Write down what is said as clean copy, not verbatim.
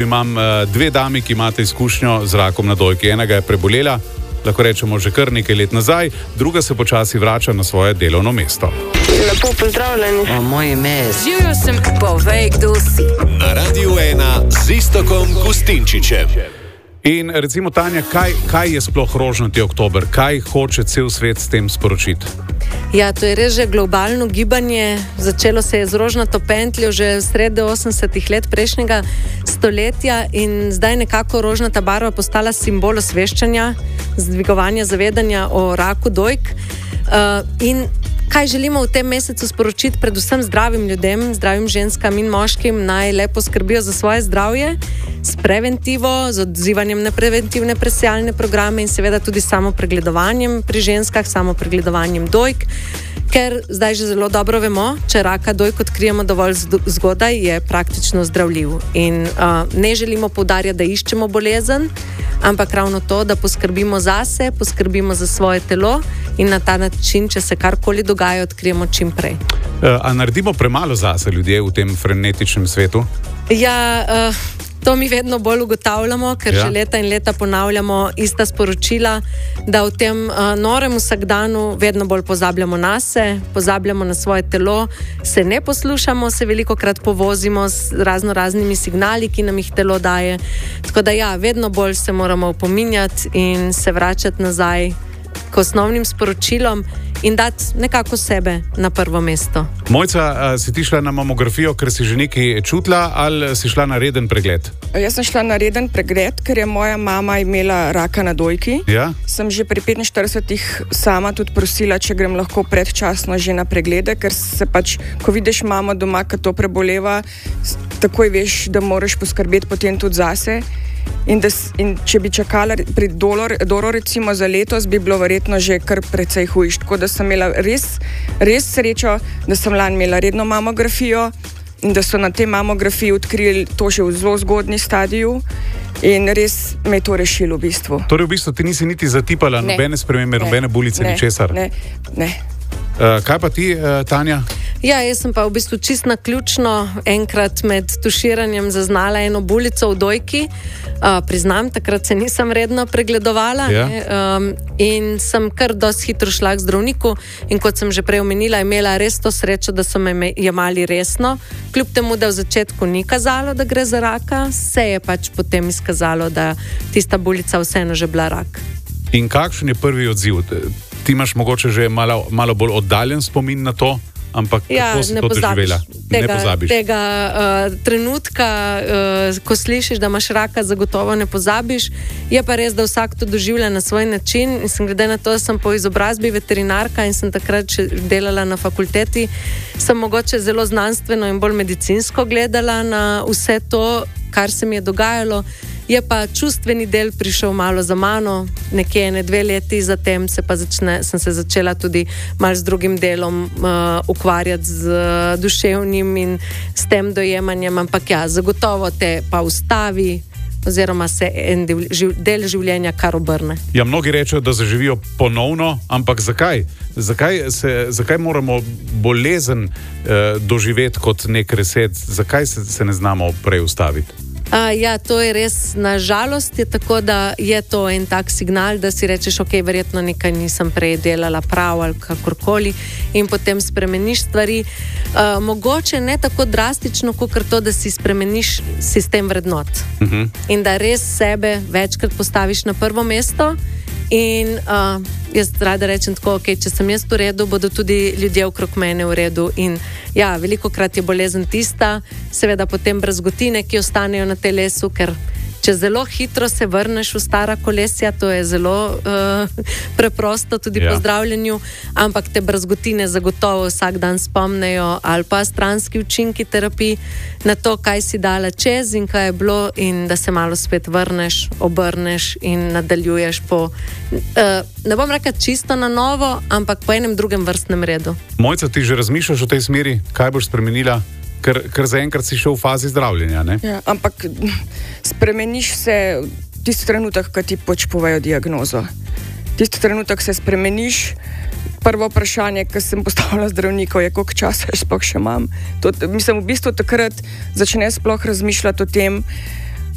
imam dve dami, ki imate izkušnjo z rakom na dojki. Ena ga je prebolela, lahko rečemo že kar nekaj let nazaj, druga se počasi vrača na svoje delovno mesto. Lepo pozdravljeni. Moje ime je Živijo sem, povej, kdo si. Na Radiu 1 z Iztokom Gustinčičem. In recimo, Tanja, kaj je sploh rožnati oktober? Kaj hoče cel svet s tem sporočiti? Ja, to je res že globalno gibanje. Začelo se je z rožnato pentljo že sredi 80-ih let prejšnjega stoletja in zdaj nekako rožnata barva postala simbol osveščanja, dvigovanja zavedanja o raku dojk. In kaj želimo v tem mesecu sporočiti predvsem zdravim ljudem, zdravim ženskam in moškim, naj lepo skrbijo za svoje zdravje s preventivo, z odzivanjem na preventivne presejalne programe in seveda tudi samo pregledovanjem pri ženskah, samo pregledovanjem dojk, ker zdaj že zelo dobro vemo, če raka dojk odkrijemo dovolj zgodaj, je praktično zdravljiv. In ne želimo poudarjati, da iščemo bolezen, ampak ravno to, da poskrbimo zase, poskrbimo za svoje telo in na ta način, če se karkoli dogaja, odkrijemo čim prej. A naredimo premalo zase ljudje v tem frenetičnem svetu? Ja, to mi vedno bolj ugotavljamo, ker že leta in leta ponavljamo ista sporočila, da v tem norem vsakdanu vedno bolj pozabljamo nase, pozabljamo na svoje telo, se ne poslušamo, se velikokrat povozimo z raznimi signali, ki nam jih telo daje. Tako da ja, vedno bolj se moramo opominjati in se vračati nazaj k osnovnim sporočilom in dati nekako sebe na prvo mesto. Mojca, si ti šla na mamografijo, ker si že nekaj čutila, ali si šla na reden pregled? Jaz sem šla na reden pregled, ker je moja mama imela raka na dojki. Ja? Sem že pri 45 sama tudi prosila, če grem lahko predčasno že na preglede, ker se pač, ko vidiš mamo doma, ki to preboleva, takoj veš, da moraš poskrbeti potem tudi zase. In če bi čakala pri Doro recimo za letos, bi bilo verjetno že kar precej hujš. Tako da sem imela res srečo, da sem lani imela redno mamografijo in da so na tej mamografiji odkrili to že v zelo zgodnji stadiju in res me je to rešilo v bistvu. Torej v bistvu ti nisi niti zatipala nobene spremembe, nobene bulice, ničesar? Ne. Kaj pa ti, Tanja? Ja, jaz sem pa v bistvu čist naključno enkrat med tuširanjem zaznala eno bulico v dojki. Priznam, takrat se nisem redno pregledovala in sem kar dosti hitro šla k zdravniku in kot sem že prej omenila, imela res to srečo, da so me jemali resno. Kljub temu, da v začetku ni kazalo, da gre za raka, se je pač potem izkazalo, da tista bulica vseeno že bila rak. In kakšen je prvi odziv? Ti imaš mogoče že malo bolj oddaljen spomin na to, ampak kako si to doživela? Ne pozabiš. Tega trenutka, ko slišiš, da imaš raka, zagotovo ne pozabiš. Je pa res, da vsak to doživlja na svoj način. In sem glede na to, da sem po izobrazbi veterinarka in sem takrat še delala na fakulteti, sem mogoče zelo znanstveno in bolj medicinsko gledala na vse to, kar se mi je dogajalo. Je pa čustveni del prišel malo za mano, nekje 2 leti zatem sem se začela tudi malo z drugim delom ukvarjati z duševnim in s tem dojemanjem, ampak ja, zagotovo te pa ustavi oziroma se en del življenja kar obrne. Ja, mnogi rečejo, da zaživijo ponovno, ampak zakaj? Zakaj moramo bolezen doživeti kot nek reset? Zakaj se ne znamo prej ustaviti? Ja, to je res, na žalost je tako, da je to en tak signal, da si rečeš, ok, verjetno nekaj nisem prej delala prav ali kakorkoli in potem spremeniš stvari. Mogoče ne tako drastično, kot to, da si spremeniš sistem vrednot. In da res sebe večkrat postaviš na prvo mesto. In jaz rada rečem tako, ok, če sem jaz v redu, bodo tudi ljudje okrog mene v redu. In ja, velikokrat je bolezen tista, seveda potem brazgotine, ki ostanejo na telesu, ker če zelo hitro se vrneš v stara kolesja, to je zelo preprosto tudi po zdravljenju, ampak te brazgotine zagotovo vsak dan spomnejo ali pa stranski učinki terapij na to, kaj si dala čez in kaj je bilo in da se malo spet vrneš, obrneš in nadaljuješ po, ne bom rekla čisto na novo, ampak po enem drugem vrstnem redu. Mojca, ti že razmišljaš o tej smeri, kaj boš spremenila? Ker zaenkrat si šel v fazi zdravljenja, ne? Ja, ampak spremeniš se tisti trenutek, ko ti povejo diagnozo. Tisti trenutek se spremeniš. Prvo vprašanje, ki sem postavila zdravnikov, je, koliko časa sploh še imam. Mislim, v bistvu takrat začneš sploh razmišljati o tem,